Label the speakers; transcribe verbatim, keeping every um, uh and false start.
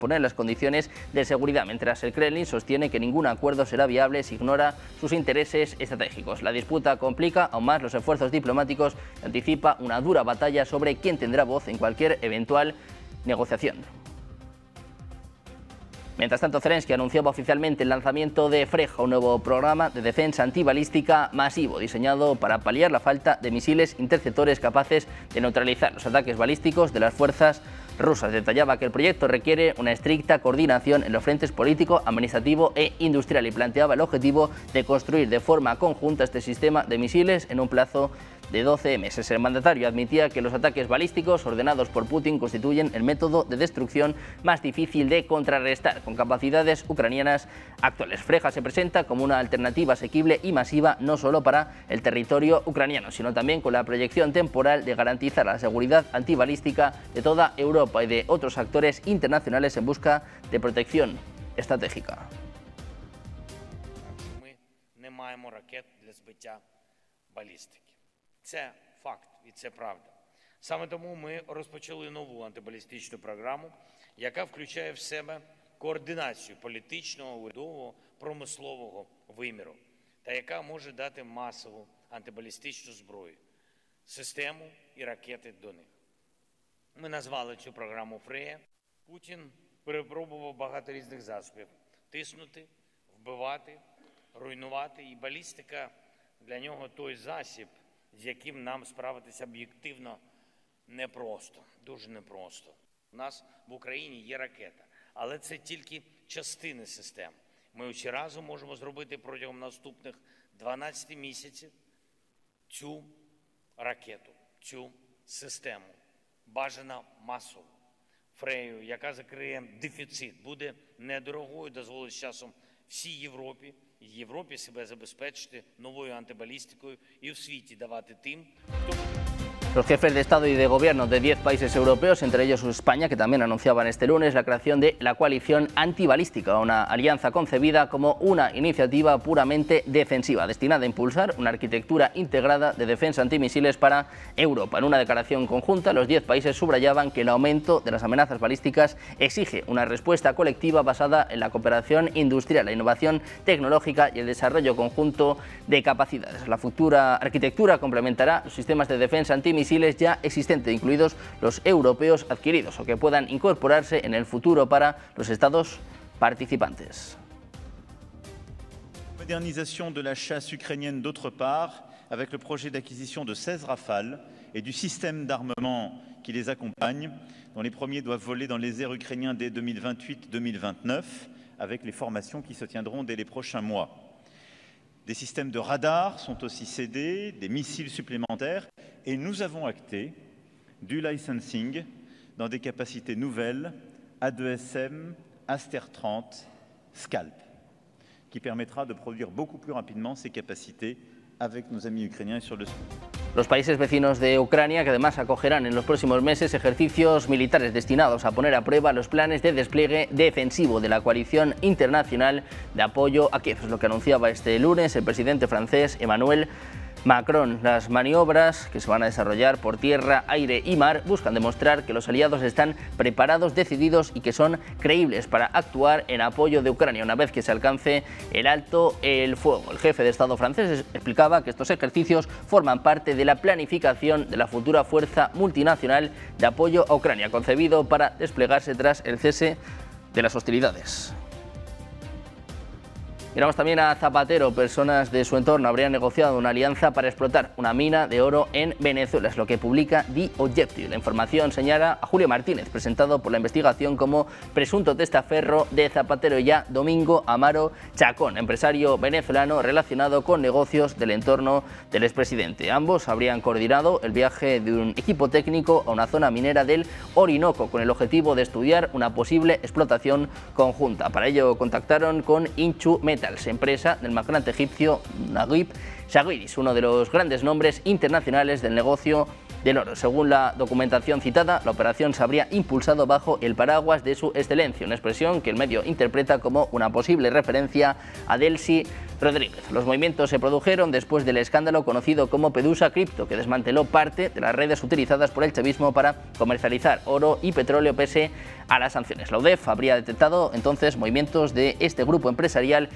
Speaker 1: poner las condiciones de seguridad, mientras el Kremlin sostiene que ningún acuerdo será viable si ignora sus intereses estratégicos. La disputa complica aún más los esfuerzos diplomáticos y anticipa una dura batalla sobre quién tendrá voz en cualquier eventual negociación. Mientras tanto, Zelensky anunciaba oficialmente el lanzamiento de Freja, un nuevo programa de defensa antibalística masivo diseñado para paliar la falta de misiles interceptores capaces de neutralizar los ataques balísticos de las fuerzas rusas. Detallaba que el proyecto requiere una estricta coordinación en los frentes político, administrativo e industrial y planteaba el objetivo de construir de forma conjunta este sistema de misiles en un plazo de doce meses. El mandatario admitía que los ataques balísticos ordenados por Putin constituyen el método de destrucción más difícil de contrarrestar con capacidades ucranianas actuales. Freja se presenta como una alternativa asequible y masiva no solo para el territorio ucraniano, sino también con la proyección temporal de garantizar la seguridad antibalística de toda Europa y de otros actores internacionales en busca de protección estratégica.
Speaker 2: Ми не маємо ракет для збиття балістики. Це факт і це правда. Саме тому ми розпочали нову антибалістичну програму, яка включає в себе координацію політичного, урядового, промислового виміру, та яка може дати масову антибалістичну зброю, систему і ракети до них. Ми назвали цю програму «Фрея». Путін перепробував багато різних засобів – тиснути, вбивати, руйнувати. І балістика для нього той засіб, з яким нам справитися об'єктивно непросто, дуже непросто. У нас в Україні є ракета, але це тільки частини систем. Ми усі разом можемо зробити протягом наступних дванадцяти місяців цю ракету, цю систему, бажано масово, Фрею, яка закриє дефіцит, буде недорогою, дозволить з часом всій Європі, Європі себе забезпечити новою антибалістикою і в світі давати тим, хто...
Speaker 1: Los jefes de Estado y de Gobierno de diez países europeos, entre ellos España, que también anunciaban este lunes la creación de la coalición antibalística, una alianza concebida como una iniciativa puramente defensiva, destinada a impulsar una arquitectura integrada de defensa antimisiles para Europa. En una declaración conjunta, los diez países subrayaban que el aumento de las amenazas balísticas exige una respuesta colectiva basada en la cooperación industrial, la innovación tecnológica y el desarrollo conjunto de capacidades. La futura arquitectura complementará los sistemas de defensa antimisiles misiles ya existentes, incluidos los europeos adquiridos o que puedan incorporarse en el futuro para los Estados participantes.
Speaker 3: Modernisation de la chasse ukrainienne d'autre part, avec le projet d'acquisition de seize Rafales et du système d'armement qui les accompagne, dont les premiers doivent voler dans les airs ukrainiens dès deux mille vingt-huit deux mille vingt-neuf, avec les formations qui se tiendront dès les prochains mois. Des systèmes de radars sont aussi cédés, des missiles supplémentaires, et nous avons acté du licensing dans des capacités nouvelles, A deux S M, Aster trente, Scalp, qui permettra de produire beaucoup plus rapidement ces capacités avec nos amis ukrainiens sur le sol.
Speaker 1: Los países vecinos de Ucrania, que además acogerán en los próximos meses ejercicios militares destinados a poner a prueba los planes de despliegue defensivo de la coalición internacional de apoyo a Kiev, es lo que anunciaba este lunes el presidente francés Emmanuel Macron. Las maniobras que se van a desarrollar por tierra, aire y mar buscan demostrar que los aliados están preparados, decididos y que son creíbles para actuar en apoyo de Ucrania una vez que se alcance el alto el fuego. El jefe de Estado francés explicaba que estos ejercicios forman parte de la planificación de la futura fuerza multinacional de apoyo a Ucrania, concebido para desplegarse tras el cese de las hostilidades. Miramos también a Zapatero. Personas de su entorno habrían negociado una alianza para explotar una mina de oro en Venezuela, es lo que publica The Objective. La información señala a Julio Martínez, presentado por la investigación como presunto testaferro de Zapatero, y a Domingo Amaro Chacón, empresario venezolano relacionado con negocios del entorno del expresidente. Ambos habrían coordinado el viaje de un equipo técnico a una zona minera del Orinoco con el objetivo de estudiar una posible explotación conjunta. Para ello contactaron con Inchu Metals, empresa del magnate egipcio Naguib Sawiris, uno de los grandes nombres internacionales del negocio del oro. Según la documentación citada, la operación se habría impulsado bajo el paraguas de su excelencia, una expresión que el medio interpreta como una posible referencia a Delcy Rodríguez. Los movimientos se produjeron después del escándalo conocido como Pedusa Cripto, que desmanteló parte de las redes utilizadas por el chavismo para comercializar oro y petróleo pese a las sanciones. La U D E F habría detectado entonces movimientos de este grupo empresarial